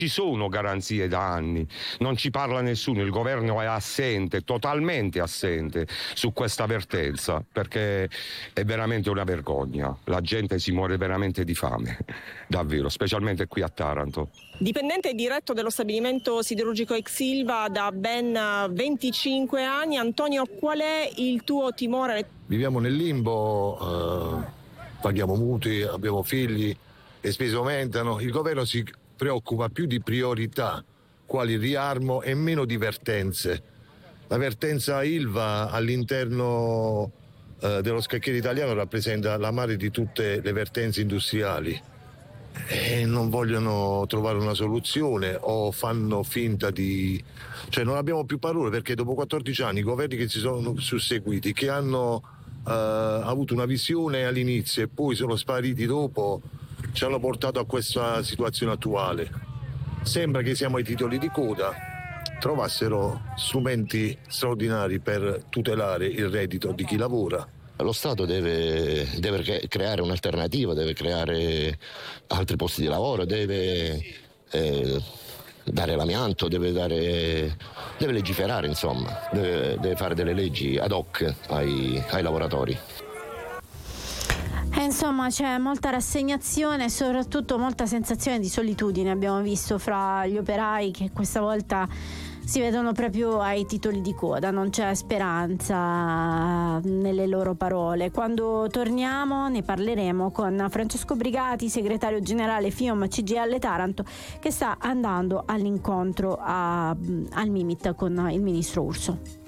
ci sono garanzie da anni, non ci parla nessuno, il governo è assente, totalmente assente su questa vertenza, perché è veramente una vergogna, la gente si muore veramente di fame, davvero, specialmente qui a Taranto. Dipendente diretto dello stabilimento siderurgico ex Ilva da ben 25 anni, Antonio, qual è il tuo timore? Viviamo nel limbo, paghiamo mutui, abbiamo figli, le spese aumentano, il governo si preoccupa più di priorità, quali riarmo e meno di vertenze. La vertenza Ilva all'interno dello scacchiere italiano rappresenta la madre di tutte le vertenze industriali e non vogliono trovare una soluzione o fanno finta di... Cioè non abbiamo più parole, perché dopo 14 anni i governi che si sono susseguiti, che hanno avuto una visione all'inizio e poi sono spariti dopo, ci hanno portato a questa situazione attuale. Sembra che siamo ai titoli di coda, trovassero strumenti straordinari per tutelare il reddito di chi lavora. Lo Stato deve creare un'alternativa, deve creare altri posti di lavoro, deve dare l'amianto, deve legiferare, insomma, deve fare delle leggi ad hoc ai lavoratori. Insomma, c'è molta rassegnazione e soprattutto molta sensazione di solitudine, abbiamo visto, fra gli operai che questa volta si vedono proprio ai titoli di coda, non c'è speranza nelle loro parole. Quando torniamo ne parleremo con Francesco Brigati, segretario generale FIOM CGIL Taranto, che sta andando all'incontro al Mimit con il ministro Urso.